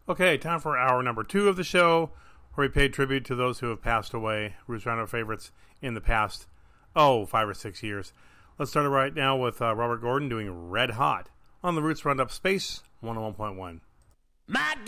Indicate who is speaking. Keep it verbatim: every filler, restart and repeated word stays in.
Speaker 1: Okay, time for hour number two of the show, where we pay tribute to those who have passed away, Roots Roundup favorites in the past, oh, five or six years. Let's start it right now with uh, Robert Gordon doing Red Hot on the Roots Roundup Space one oh one point one.
Speaker 2: My